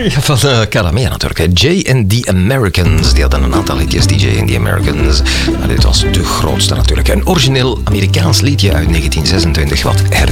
Van Caramea natuurlijk. Jay and the Americans. Die hadden een aantal liedjes, DJ and the Americans. Maar dit was de grootste natuurlijk. Een origineel Amerikaans liedje uit 1926 wat